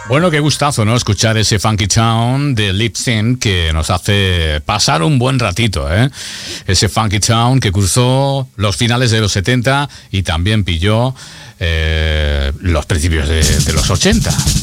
Bueno, qué gustazo, ¿no? Escuchar ese Funky Town de Lip Sync que nos hace pasar un buen ratito, ¿eh? Ese Funky Town que cruzó los finales de los 70 y también pilló los principios de los 80.